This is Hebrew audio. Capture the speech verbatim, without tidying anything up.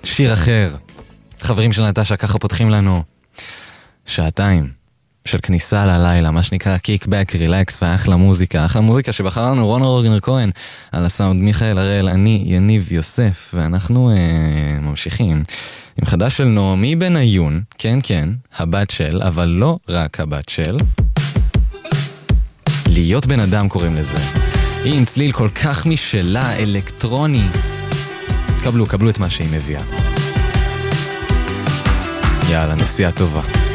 שיר אחר. חברים של נטשה ככה פותחים לנו שעתיים של כניסה ללילה, מה שנקרא קיק-בק, רילקס ואחלה מוזיקה. אחלה מוזיקה שבחר לנו רון רוגנר כהן, על הסאונד מיכאל הראל, אני יניב יוסף, ואנחנו אה, ממשיכים עם חדש של נעמי בניון, כן כן, הבת של, אבל לא רק הבת של, להיות בן אדם קוראים לזה. היא עם צליל כל כך משלה, אלקטרוני. קבלו, קבלו את מה שהיא מביאה. יאללה, נסיעה טובה.